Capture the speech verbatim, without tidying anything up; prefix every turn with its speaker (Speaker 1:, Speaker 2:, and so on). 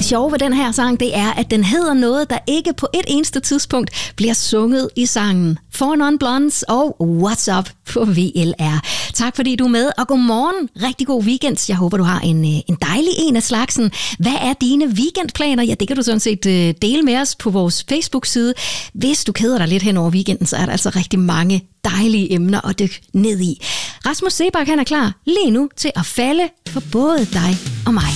Speaker 1: sjove ved den her sang, det er, at den hedder noget, der ikke på et eneste tidspunkt bliver sunget i sangen. Four Non Blondes og What's Up på V L R. Tak fordi du er med, og godmorgen. Rigtig god weekend. Jeg håber, du har en, en dejlig en af slagsen. Hvad er dine weekendplaner? Ja, det kan du sådan set dele med os på vores Facebook-side. Hvis du keder dig lidt hen over weekenden, så er der altså rigtig mange dejlige emner at dykke ned i. Rasmus Seebach, han er klar lige nu til at falde for både dig og mig.